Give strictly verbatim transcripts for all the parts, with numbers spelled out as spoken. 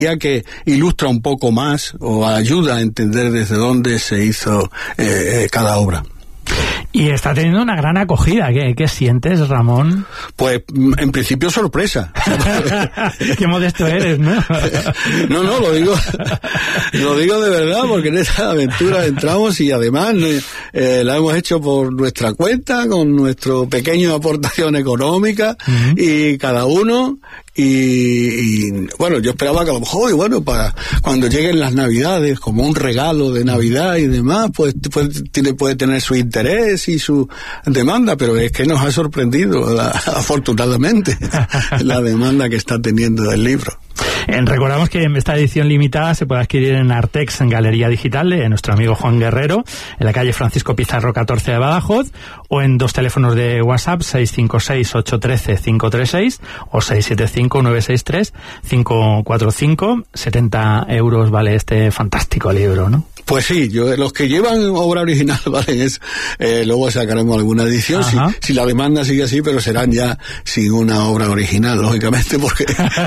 que ilustra un poco más o ayuda a entender desde dónde se hizo eh, cada obra. Y está teniendo una gran acogida. ¿Qué, qué sientes, Ramón? Pues, en principio, sorpresa. Qué modesto eres, ¿no? No, no, lo digo lo digo de verdad, porque en esta aventura entramos y además eh, la hemos hecho por nuestra cuenta, con nuestro pequeño aportación económica, uh-huh. y cada uno... Y, y bueno, yo esperaba que a lo mejor, y bueno, para cuando lleguen las Navidades, como un regalo de Navidad y demás, pues, pues tiene, puede tener su interés y su demanda, pero es que nos ha sorprendido, la, afortunadamente, la demanda que está teniendo el libro. Eh, recordamos que esta edición limitada se puede adquirir en Artex, en Galería Digital, de nuestro amigo Juan Guerrero, en la calle Francisco Pizarro catorce de Badajoz, o en dos teléfonos de WhatsApp, seis cinco seis, ocho uno tres, cinco tres seis o seis siete cinco, nueve seis tres, cinco cuatro cinco. setenta euros vale este fantástico libro, ¿no? Pues sí, yo, los que llevan obra original valen eso. Eh, luego sacaremos alguna edición, si, si la demanda sigue así, pero serán ya sin una obra original, lógicamente, porque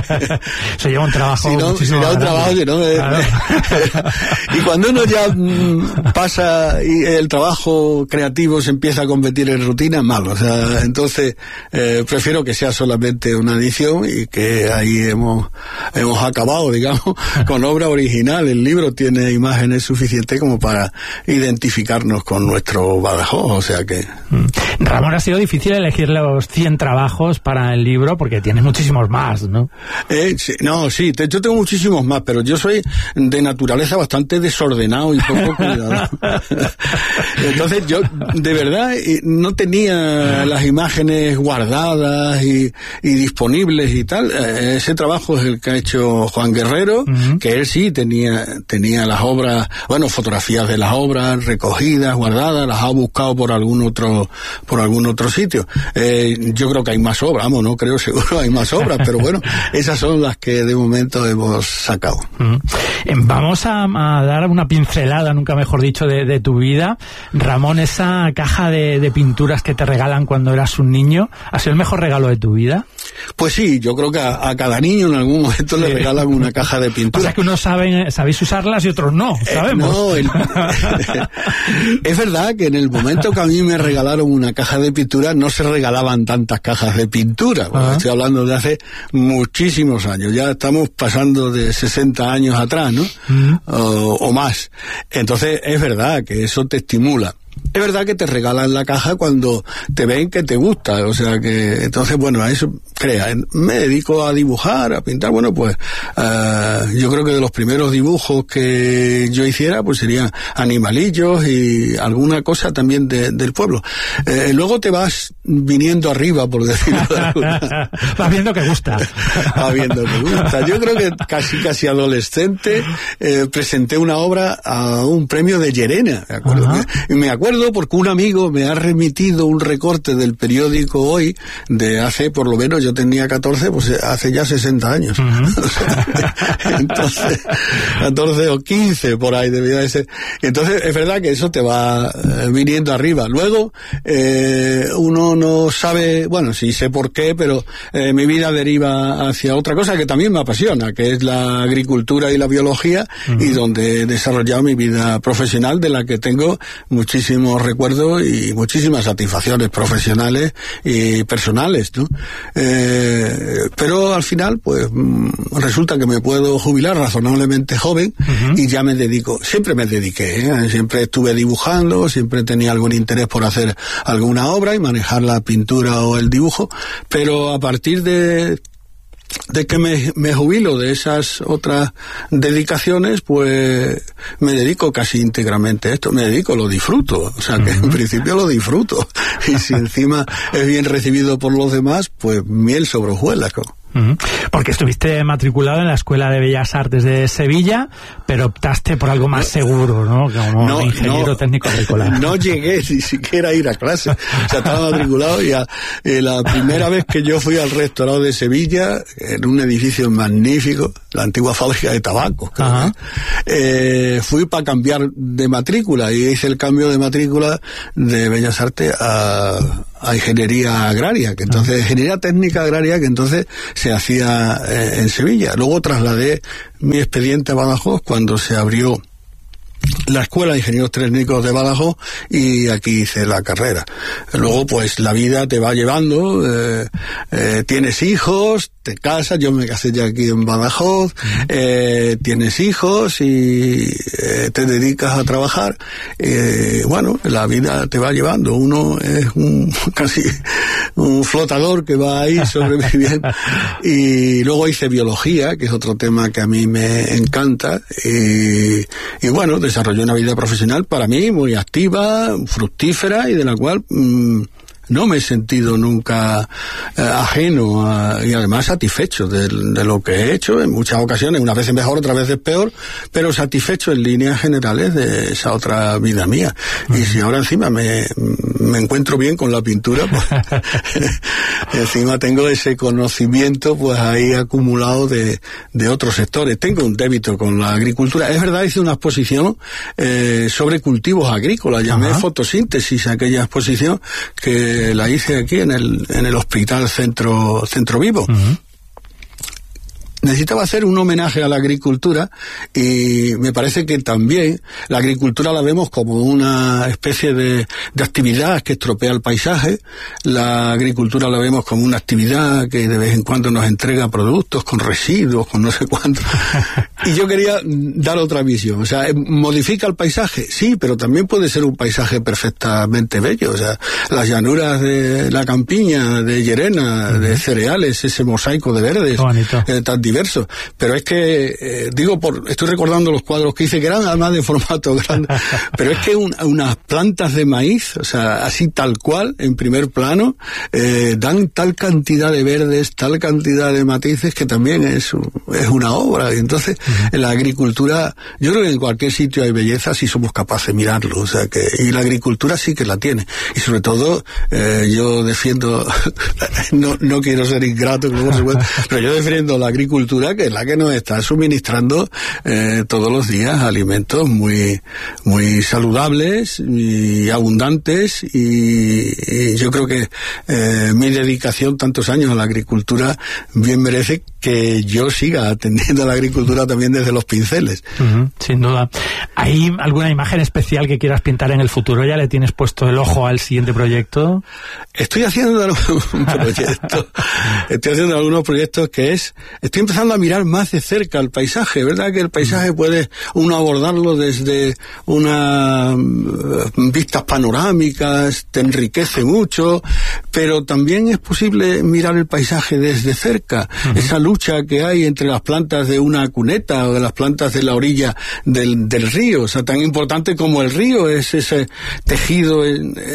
se lleva un trabajo. Si no, será un trabajo que no me, claro. Y cuando uno ya mm, pasa y el trabajo creativo se empieza a convertir en rutina, es malo. O sea, entonces eh, prefiero que sea solamente una edición y que ahí hemos hemos acabado, digamos, con obra original. El libro tiene imágenes suficientes como para identificarnos con nuestro Badajoz, o sea que... Ramón, ha sido difícil elegir los cien trabajos para el libro porque tienes muchísimos más, ¿no? Eh, sí, no, sí, te, yo tengo muchísimos más, pero yo soy de naturaleza bastante desordenado y poco cuidado. Entonces yo, de verdad, no tenía las imágenes guardadas y, y disponibles y tal. Eh, ese trabajo es el que ha hecho Juan Guerrero, uh-huh. que él sí tenía, tenía las obras... Bueno, fotografías de las obras recogidas, guardadas, las ha buscado por algún otro por algún otro sitio. Eh, yo creo que hay más obras, vamos, no creo, seguro hay más obras, pero bueno, esas son las que de momento hemos sacado. Mm. Vamos a, a dar una pincelada, nunca mejor dicho, de, de tu vida. Ramón, esa caja de, de pinturas que te regalan cuando eras un niño, ¿ha sido el mejor regalo de tu vida? Pues sí, yo creo que a, a cada niño en algún momento sí. le regalan una caja de pinturas. O sea, que unos saben, sabéis usarlas y otros no, sabemos. Eh, no, el, es verdad que en el momento que a mí me regalaron una caja de pintura no se regalaban tantas cajas de pintura. Bueno, estoy hablando de hace muchísimos años, ya estamos pasando de sesenta años atrás, ¿no? Uh-huh. o, o más. Entonces es verdad que eso te estimula. Es verdad que te regalan la caja cuando te ven que te gusta, o sea que, entonces, bueno, a eso, crea, me dedico a dibujar, a pintar, bueno, pues, uh, yo creo que de los primeros dibujos que yo hiciera, pues serían animalillos y alguna cosa también de, del pueblo. Eh, luego te vas viniendo arriba, por decirlo de alguna. Vas viendo que gusta. Vas viendo que gusta. Yo creo que casi, casi adolescente, eh, presenté una obra a un premio de Llerena, me acuerdo. Uh-huh. Y me acuerdo porque un amigo me ha remitido un recorte del periódico Hoy de hace, por lo menos, yo tenía catorce, pues hace ya sesenta años. Uh-huh. Entonces, catorce o quince por ahí debía de ser. Entonces, es verdad que eso te va eh, viniendo arriba. Luego, eh, uno no sabe, bueno, sí sé por qué, pero eh, mi vida deriva hacia otra cosa que también me apasiona, que es la agricultura y la biología, uh-huh. y donde he desarrollado mi vida profesional, de la que tengo muchísimos recuerdos y muchísimas satisfacciones profesionales y personales, ¿no? Eh, pero al final, pues, resulta que me puedo jubilar razonablemente joven, uh-huh. y ya me dedico, siempre me dediqué, ¿eh? Siempre estuve dibujando, siempre tenía algún interés por hacer alguna obra y manejar la pintura o el dibujo, pero a partir de de que me, me jubilo de esas otras dedicaciones, pues me dedico casi íntegramente a esto, me dedico, lo disfruto, o sea que uh-huh. en principio lo disfruto, y si encima es bien recibido por los demás, pues miel sobre hojuelas, ¿no? Uh-huh. Porque estuviste matriculado en la Escuela de Bellas Artes de Sevilla, pero optaste por algo más seguro, ¿no? Como no, ingeniero no, técnico agrícola. No llegué ni siquiera a ir a clase. O sea, estaba matriculado y, a, y la primera vez que yo fui al rectorado de Sevilla, en un edificio magnífico, la antigua fábrica de tabaco, uh-huh. eh, fui para cambiar de matrícula y hice el cambio de matrícula de Bellas Artes a, a ingeniería agraria, que entonces, ingeniería técnica agraria, que entonces se hacía eh, en Sevilla. Luego trasladé mi expediente a Badajoz cuando se abrió la Escuela de Ingenieros Técnicos de Badajoz, y aquí hice la carrera. Luego, pues, la vida te va llevando, eh, eh, tienes hijos, te casas, yo me casé ya aquí en Badajoz, eh, tienes hijos y eh, te dedicas a trabajar. Eh, bueno, la vida te va llevando. Uno es un casi un flotador que va ahí sobreviviendo. Y luego hice biología, que es otro tema que a mí me encanta, y, y bueno, desarrollé una vida profesional para mí muy activa, fructífera, y de la cual mmm, no me he sentido nunca eh, ajeno a, y además satisfecho de, de lo que he hecho en muchas ocasiones, unas veces mejor, otras veces peor, pero satisfecho en líneas generales de esa otra vida mía. Uh-huh. Y si ahora encima me, me encuentro bien con la pintura, pues encima tengo ese conocimiento pues ahí acumulado de, de otros sectores. Tengo un débito con la agricultura. Es verdad, hice una exposición eh, sobre cultivos agrícolas, llamé uh-huh. fotosíntesis aquella exposición, que la hice aquí en el en el Hospital Centro Centro Vivo. Uh-huh. Necesitaba hacer un homenaje a la agricultura, y me parece que también la agricultura la vemos como una especie de, de actividad que estropea el paisaje. La agricultura la vemos como una actividad que de vez en cuando nos entrega productos con residuos, con no sé cuánto. Y yo quería dar otra visión. O sea, ¿modifica el paisaje? Sí, pero también puede ser un paisaje perfectamente bello. O sea, las llanuras de la campiña, de Llerena, uh-huh. de cereales, ese mosaico de verdes, eh, tan diverso. Pero es que, eh, digo, por estoy recordando los cuadros que hice, que eran además de formato grande, pero es que un, unas plantas de maíz, o sea, así tal cual, en primer plano, eh, dan tal cantidad de verdes, tal cantidad de matices, que también es, es una obra. Y entonces, uh-huh. en la agricultura, yo creo que en cualquier sitio hay belleza si somos capaces de mirarlo, o sea, que, y la agricultura sí que la tiene. Y sobre todo, eh, yo defiendo, no, no quiero ser ingrato, pero yo defiendo la agricultura, que es la que nos está suministrando eh, todos los días alimentos muy muy saludables y abundantes, y, y yo creo que eh, mi dedicación tantos años a la agricultura bien merece que yo siga atendiendo a la agricultura también desde los pinceles. Uh-huh, sin duda. ¿Hay alguna imagen especial que quieras pintar en el futuro? ¿Ya le tienes puesto el ojo al siguiente proyecto? Estoy haciendo un proyecto, estoy haciendo algunos proyectos que es, estoy empezando a mirar más de cerca el paisaje, ¿verdad? Que el paisaje puede uno abordarlo desde unas vistas panorámicas, te enriquece mucho, pero también es posible mirar el paisaje desde cerca. Uh-huh. Esa lucha que hay entre las plantas de una cuneta o de las plantas de la orilla del, del río, o sea, tan importante como el río es ese tejido,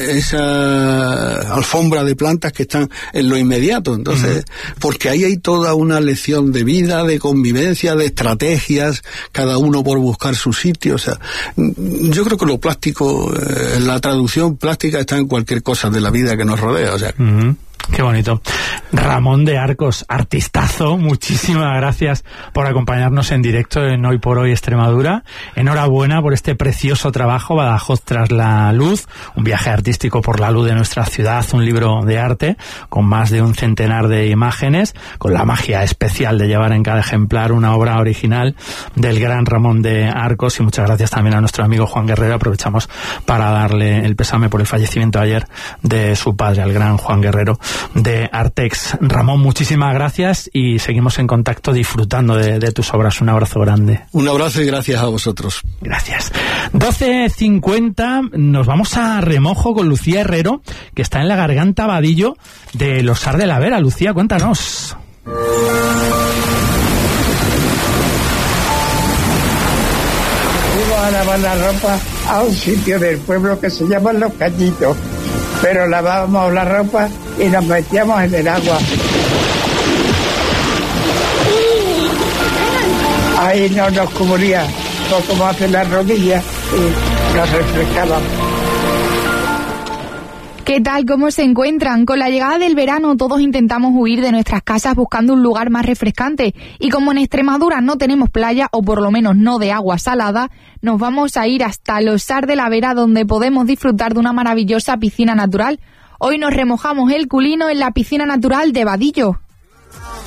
esa alfombra de plantas que están en lo inmediato. Entonces, uh-huh. porque ahí hay toda una lección de vida, de convivencia, de estrategias, cada uno por buscar su sitio. O sea, yo creo que lo plástico, eh, la traducción plástica está en cualquier cosa de la vida que nos rodea. O sea, uh-huh. Qué bonito. Ramón de Arcos, artistazo, muchísimas gracias por acompañarnos en directo en Hoy por Hoy Extremadura. Enhorabuena por este precioso trabajo, Badajoz tras la luz, un viaje artístico por la luz de nuestra ciudad, un libro de arte con más de un centenar de imágenes, con la magia especial de llevar en cada ejemplar una obra original del gran Ramón de Arcos. Y muchas gracias también a nuestro amigo Juan Guerrero. Aprovechamos para darle el pésame por el fallecimiento ayer de su padre, al gran Juan Guerrero de Artex. Ramón, muchísimas gracias y seguimos en contacto disfrutando de, de tus obras. Un abrazo grande. Un abrazo y gracias a vosotros. Gracias. doce cincuenta, nos vamos a Remojo con Lucía Herrero, que está en la Garganta Vadillo de Losar de la Vera. Lucía, cuéntanos. Fuimos a lavar la ropa a un sitio del pueblo que se llama Los Cañitos, pero lavábamos la ropa y nos metíamos en el agua. Ahí no nos cubría, poco más en las rodillas, y nos refrescábamos. ¿Qué tal? ¿Cómo se encuentran? Con la llegada del verano todos intentamos huir de nuestras casas buscando un lugar más refrescante, y como en Extremadura no tenemos playa, o por lo menos no de agua salada, nos vamos a ir hasta Losar de la Vera, donde podemos disfrutar de una maravillosa piscina natural, Hoy nos remojamos el culino en la piscina natural de Vadillo.